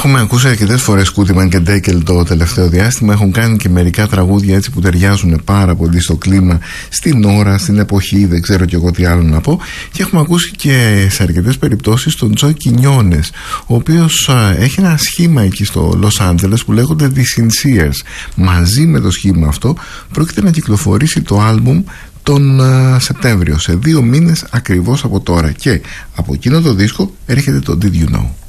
Έχουμε ακούσει αρκετές φορές Κούτιμαν και Ντέκελ το τελευταίο διάστημα. Έχουν κάνει και μερικά τραγούδια έτσι που ταιριάζουν πάρα πολύ στο κλίμα, στην ώρα, στην εποχή, δεν ξέρω κι εγώ τι άλλο να πω. Και έχουμε ακούσει και σε αρκετές περιπτώσεις τον Τζο Κινιόνες, ο οποίος έχει ένα σχήμα εκεί στο Λος Άντζελες που λέγονται The Sinceres. Μαζί με το σχήμα αυτό πρόκειται να κυκλοφορήσει το άλμπουμ τον Σεπτέμβριο, σε 2 μήνες ακριβώς από τώρα. Και από εκείνο το δίσκο έρχεται το Did You Know.